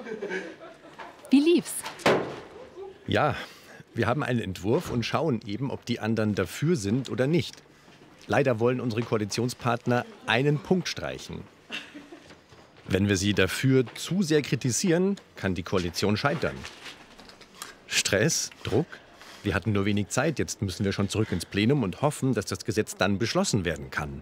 Wie lief's? Ja, wir haben einen Entwurf und schauen eben, ob die anderen dafür sind oder nicht. Leider wollen unsere Koalitionspartner einen Punkt streichen. Wenn wir sie dafür zu sehr kritisieren, kann die Koalition scheitern. Stress, Druck. Wir hatten nur wenig Zeit, jetzt müssen wir schon zurück ins Plenum und hoffen, dass das Gesetz dann beschlossen werden kann.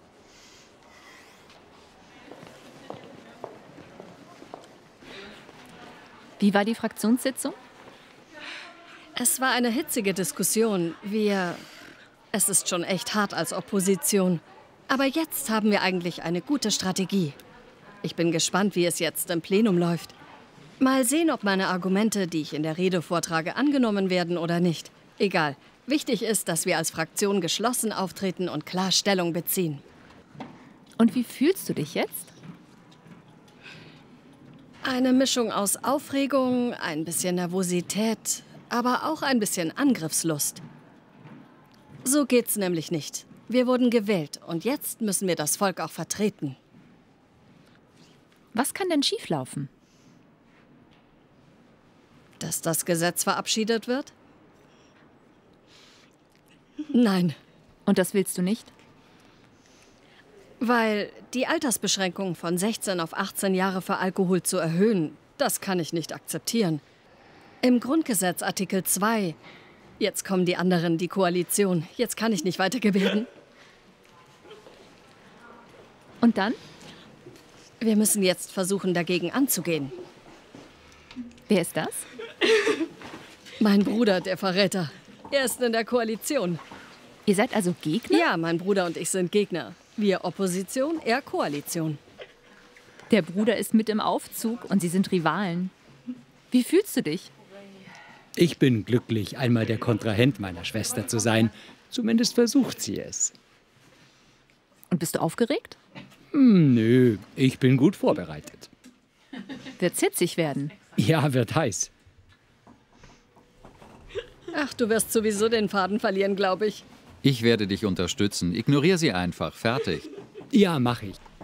Wie war die Fraktionssitzung? Es war eine hitzige Diskussion. Es ist schon echt hart als Opposition. Aber jetzt haben wir eigentlich eine gute Strategie. Ich bin gespannt, wie es jetzt im Plenum läuft. Mal sehen, ob meine Argumente, die ich in der Rede vortrage, angenommen werden oder nicht. Egal. Wichtig ist, dass wir als Fraktion geschlossen auftreten und klar Stellung beziehen. Und wie fühlst du dich jetzt? Eine Mischung aus Aufregung, ein bisschen Nervosität, aber auch ein bisschen Angriffslust. So geht's nämlich nicht. Wir wurden gewählt und jetzt müssen wir das Volk auch vertreten. Was kann denn schieflaufen? Dass das Gesetz verabschiedet wird? Nein. Und das willst du nicht? Weil die Altersbeschränkung von 16 auf 18 Jahre für Alkohol zu erhöhen, das kann ich nicht akzeptieren. Im Grundgesetz Artikel 2. Jetzt kommen die anderen, die Koalition. Jetzt kann ich nicht weiter gebärden. Und dann? Wir müssen jetzt versuchen, dagegen anzugehen. Wer ist das? Mein Bruder, der Verräter. Er ist in der Koalition. Ihr seid also Gegner? Ja, mein Bruder und ich sind Gegner. Wir Opposition, er Koalition. Der Bruder ist mit im Aufzug und Sie sind Rivalen. Wie fühlst du dich? Ich bin glücklich, einmal der Kontrahent meiner Schwester zu sein. Zumindest versucht sie es. Und bist du aufgeregt? Nö, ich bin gut vorbereitet. Wird's hitzig werden? Ja, wird heiß. Ach, du wirst sowieso den Faden verlieren, glaube ich. Ich werde dich unterstützen. Ignoriere sie einfach. Fertig. Ja, mach ich.